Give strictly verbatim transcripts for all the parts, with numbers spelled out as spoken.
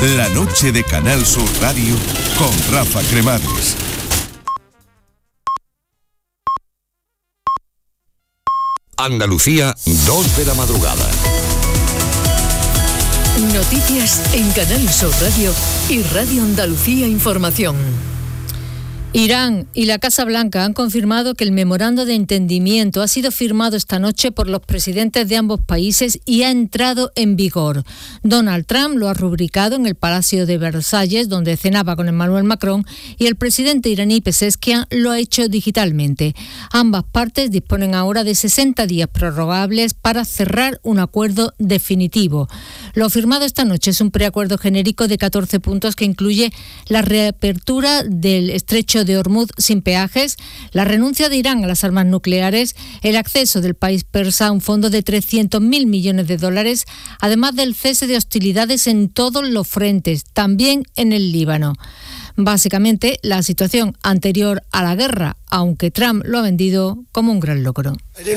La noche de Canal Sur Radio con Rafa Cremades. Andalucía, dos de la madrugada. Noticias en Canal Sur Radio y Radio Andalucía Información. Irán y la Casa Blanca han confirmado que el memorando de entendimiento ha sido firmado esta noche por los presidentes de ambos países y ha entrado en vigor. Donald Trump lo ha rubricado en el Palacio de Versalles, donde cenaba con Emmanuel Macron, y el presidente iraní Pezeshkian lo ha hecho digitalmente. Ambas partes disponen ahora de sesenta días prorrogables para cerrar un acuerdo definitivo. Lo firmado esta noche es un preacuerdo genérico de catorce puntos que incluye la reapertura del estrecho de Hormuz sin peajes, la renuncia de Irán a las armas nucleares, el acceso del país persa a un fondo de trescientos mil millones de dólares, además del cese de hostilidades en todos los frentes, también en el Líbano. Básicamente, la situación anterior a la guerra, aunque Trump lo ha vendido como un gran logro.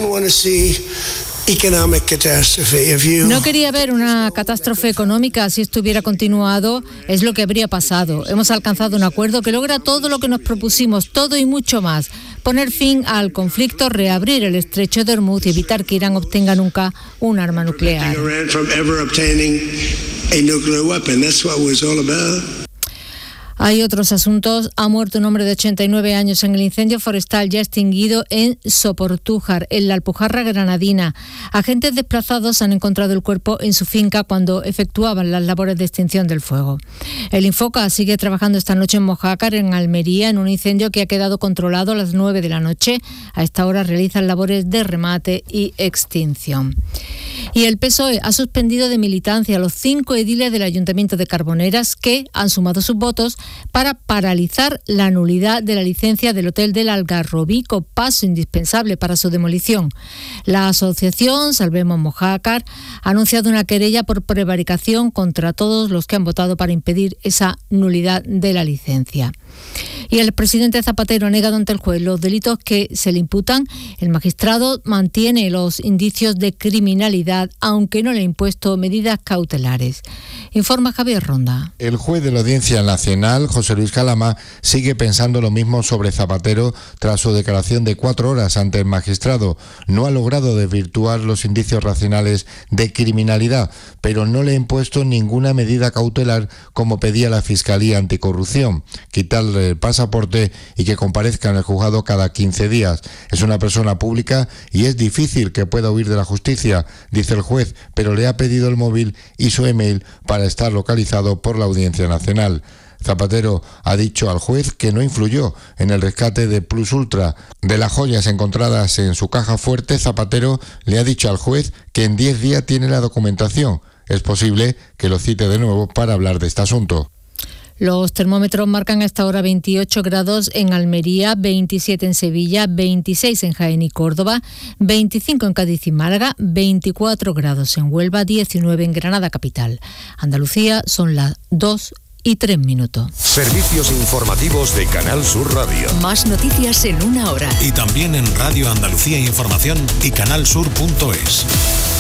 No quería ver una catástrofe económica. Si esto hubiera continuado, es lo que habría pasado. Hemos alcanzado un acuerdo que logra todo lo que nos propusimos, todo y mucho más. Poner fin al conflicto, reabrir el estrecho de Hormuz y evitar que Irán obtenga nunca un arma nuclear. Hay otros asuntos. Ha muerto un hombre de ochenta y nueve años en el incendio forestal ya extinguido en Soportújar, en la Alpujarra granadina. Agentes desplazados han encontrado el cuerpo en su finca cuando efectuaban las labores de extinción del fuego. El Infoca sigue trabajando esta noche en Mojácar, en Almería, en un incendio que ha quedado controlado a las nueve de la noche. A esta hora realizan labores de remate y extinción. Y el P S O E ha suspendido de militancia a los cinco ediles del Ayuntamiento de Carboneras que han sumado sus votos para paralizar la nulidad de la licencia del Hotel del Algarrobico, paso indispensable para su demolición. La asociación Salvemos Mojácar ha anunciado una querella por prevaricación contra todos los que han votado para impedir esa nulidad de la licencia. Y el presidente Zapatero ha negado ante el juez los delitos que se le imputan. El magistrado mantiene los indicios de criminalidad, aunque no le ha impuesto medidas cautelares. Informa Javier Ronda. El juez de la Audiencia Nacional, José Luis Calama, sigue pensando lo mismo sobre Zapatero tras su declaración de cuatro horas ante el magistrado. No ha logrado desvirtuar los indicios racionales de criminalidad, pero no le ha impuesto ninguna medida cautelar como pedía la Fiscalía Anticorrupción, quitarle el pasaporte y que comparezca en el juzgado cada quince días. Es una persona pública y es difícil que pueda huir de la justicia, dice el juez, pero le ha pedido el móvil y su email para estar localizado por la Audiencia Nacional. Zapatero ha dicho al juez que no influyó en el rescate de Plus Ultra. De las joyas encontradas en su caja fuerte, Zapatero le ha dicho al juez que en diez días tiene la documentación. Es posible que lo cite de nuevo para hablar de este asunto. Los termómetros marcan a esta hora veintiocho grados en Almería, veintisiete en Sevilla, veintiséis en Jaén y Córdoba, veinticinco en Cádiz y Málaga, veinticuatro grados en Huelva, diecinueve en Granada capital. Andalucía son las dos y tres minutos. Servicios informativos de Canal Sur Radio. Más noticias en una hora. Y también en Radio Andalucía Información y canal sur punto es.